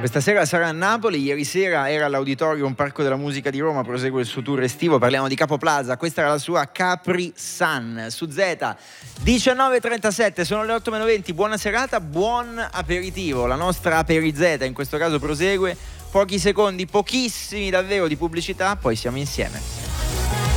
Questa sera sarà a Napoli, ieri sera era all'Auditorium Parco della Musica di Roma, prosegue il suo tour estivo, parliamo di Capo Plaza, questa era la sua Capri Sun su Z. 19:37, sono le 8:20, buona serata, buon aperitivo, la nostra Aperizeta in questo caso prosegue, pochi secondi, pochissimi davvero di pubblicità, poi siamo insieme.